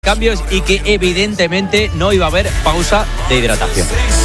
cambios y que evidentemente no iba a haber pausa de hidratación.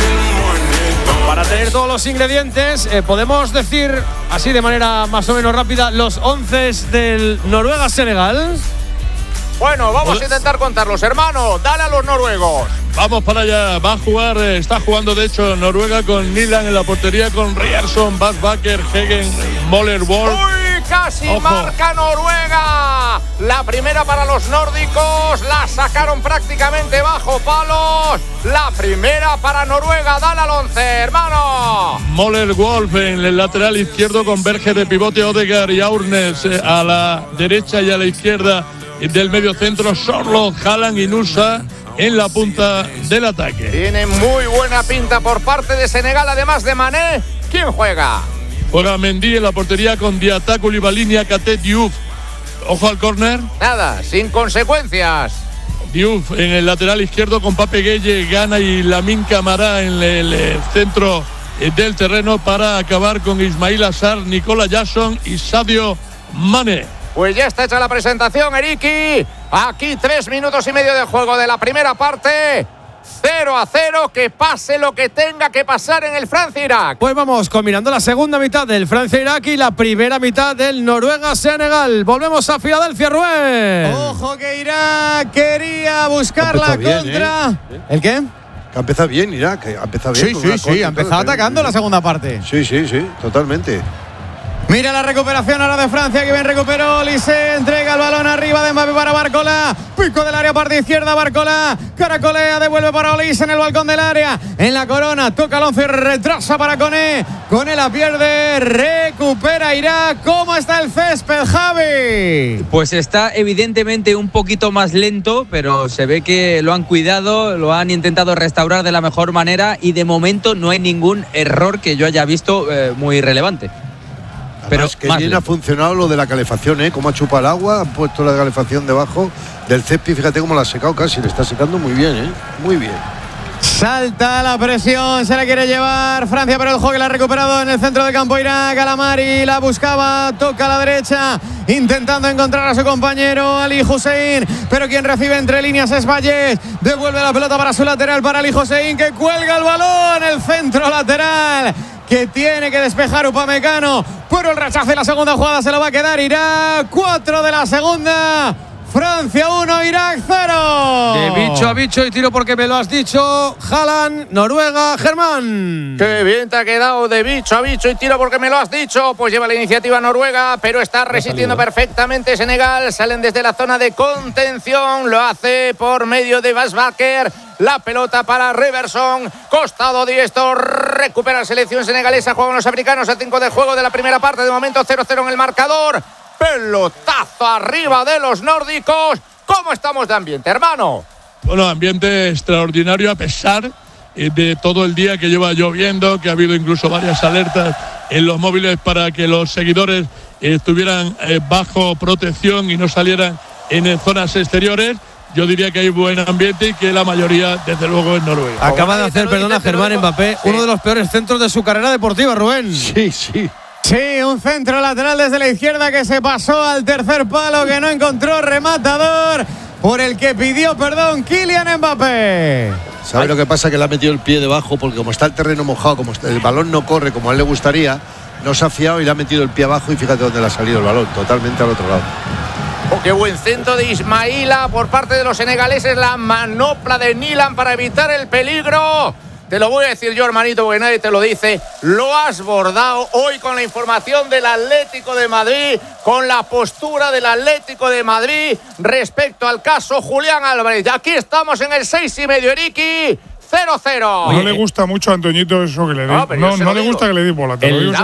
Para tener todos los ingredientes, podemos decir, así de manera más o menos rápida, los 11 del Noruega-Senegal. Bueno, vamos a intentar contarlos, hermano. Dale a los noruegos. Vamos para allá. Va a jugar, está jugando de hecho Noruega con Nilan en la portería, con Ryerson, Vassbacker, Hegen, Moller, Wolf. ¡Uy! Casi marca Noruega. La primera para los nórdicos. La sacaron prácticamente bajo palos. La primera para Noruega. Dale al 11, hermano. Moller, Wolf en el lateral izquierdo con Berger de pivote, Odegaard y Aurnes a la derecha y a la izquierda del medio centro, Sorloth, Haaland y Nusa en la punta del ataque. Tiene muy buena pinta por parte de Senegal, además de Mané. ¿Quién juega? Juega Mendy en la portería con Diatta, Koulibaly, Niakhaté, Diouf. Ojo al córner. Nada, sin consecuencias. Diouf en el lateral izquierdo con Pape Gueye, Gana y Lamine Camara en el centro del terreno para acabar con Ismail Assar, Nicolas Jackson y Sadio Mané. Pues ya está hecha la presentación, Eriki. Aquí 3 minutos y medio de juego de la primera parte. 0-0, que pase lo que tenga que pasar en el Francia-Irak. Pues vamos combinando la segunda mitad del Francia-Irak y la primera mitad del Noruega-Senegal. Volvemos a Filadelfia, Rubén. Ojo que Irak quería buscar la contra. Bien, ¿El qué? Que ha empezado bien Irak, ha empezado bien. Sí, ha empezado atacando la segunda parte. Sí, totalmente. Mira la recuperación ahora de Francia, que bien recuperó Olise, entrega el balón arriba de Mbappé para Barcola, pico del área parte izquierda, Barcola, caracolea, devuelve para Olise en el balcón del área, en la corona, toca el 11 y retrasa para Koné la pierde, recupera Irak. ¿Cómo está el césped, Javi? Pues está evidentemente un poquito más lento, pero se ve que lo han cuidado, lo han intentado restaurar de la mejor manera y de momento no hay ningún error que yo haya visto muy relevante. Pero que bien lento. Ha funcionado lo de la calefacción, cómo ha chupado el agua, han puesto la calefacción debajo del césped, fíjate cómo la ha secado casi, le está secando muy bien, muy bien. Salta la presión, se la quiere llevar Francia, pero el juego que la ha recuperado en el centro de campo Irak. Alamari la buscaba, toca a la derecha, intentando encontrar a su compañero Ali Hussein, pero quien recibe entre líneas es Valles. Devuelve la pelota para su lateral, para Ali Hussein, que cuelga el balón, el centro lateral que tiene que despejar Upamecano, pero el rechazo y la segunda jugada se lo va a quedar Irak. 4 de la segunda. Francia 1, Irak 0. De bicho a bicho y tiro porque me lo has dicho. Haaland, Noruega, Germán. Qué bien te ha quedado, de bicho a bicho y tiro porque me lo has dicho. Pues lleva la iniciativa Noruega, pero está resistiendo perfectamente Senegal. Salen desde la zona de contención. Lo hace por medio de Vassbacker. La pelota para Ryerson. Costado diestro. Recupera la selección senegalesa. Juegan los africanos a 5 de juego de la primera parte. De momento 0-0 en el marcador. Pelotazo arriba de los nórdicos. ¿Cómo estamos de ambiente, hermano? Bueno, ambiente extraordinario a pesar de todo el día que lleva lloviendo, que ha habido incluso varias alertas en los móviles para que los seguidores estuvieran bajo protección y no salieran en zonas exteriores. Yo diría que hay buen ambiente y que la mayoría, desde luego, es Noruega. Acaba de hacer, perdona, Germán Mbappé, uno de los peores centros de su carrera deportiva, Rubén. Sí, un centro lateral desde la izquierda que se pasó al tercer palo, que no encontró rematador, por el que pidió perdón Kylian Mbappé. ¿Sabe lo que pasa? Que le ha metido el pie debajo, porque como está el terreno mojado, como el balón no corre como a él le gustaría, no se ha fiado y le ha metido el pie abajo y fíjate dónde le ha salido el balón, totalmente al otro lado. Oh, qué buen centro de Ismaila por parte de los senegaleses, la manopla de Nilan para evitar el peligro. Te lo voy a decir yo, hermanito, porque nadie te lo dice. Lo has bordado hoy con la información del Atlético de Madrid, con la postura del Atlético de Madrid respecto al caso Julián Álvarez. Aquí estamos en el 6,5, Eriki. 0-0. No le gusta mucho a Antoñito eso que le dé. No le gusta que le dé bola.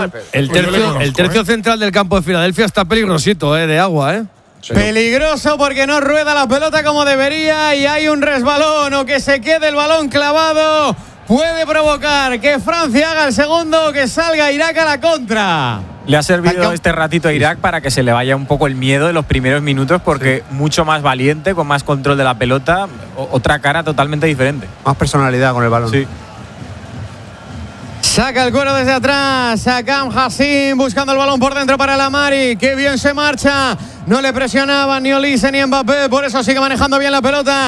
El tercio central del campo de Filadelfia está peligrosito, de agua, Peligroso porque no rueda la pelota como debería y hay un resbalón o que se quede el balón clavado. Puede provocar que Francia haga el segundo, que salga Irak a la contra. Le ha servido este ratito a Irak para que se le vaya un poco el miedo de los primeros minutos, porque mucho más valiente, con más control de la pelota, otra cara totalmente diferente. Más personalidad con el balón. Sí. Saca el cuero desde atrás, Akam Hassim buscando el balón por dentro para Alamari, que bien se marcha, no le presionaban ni Olise ni Mbappé, por eso sigue manejando bien la pelota.